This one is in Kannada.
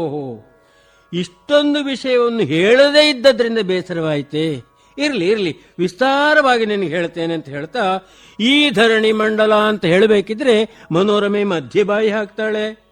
ಓಹೋ, ಇಷ್ಟೊಂದು ವಿಷಯವನ್ನು ಹೇಳದೇ ಇದ್ದದ್ರಿಂದ ಬೇಸರವಾಯಿತೆ. ಇರ್ಲಿ ಇರ್ಲಿ, ವಿಸ್ತಾರವಾಗಿ ನಿನಗೆ ಹೇಳ್ತೇನೆ ಅಂತ ಹೇಳ್ತಾ, ಈ ಧರಣಿ ಮಂಡಲ ಅಂತ ಹೇಳಬೇಕಿದ್ರೆ ಮನೋರಮೆ ಮಧ್ಯೆ ಬಾಯಿ ಹಾಕ್ತಾಳೆ.